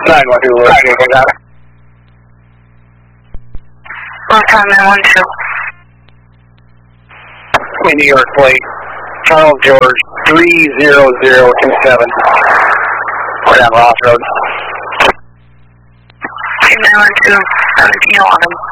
912, anything got it? Long time 912. New York plate, Charles George 30027. We're down Ross Road. 912, 17 on him.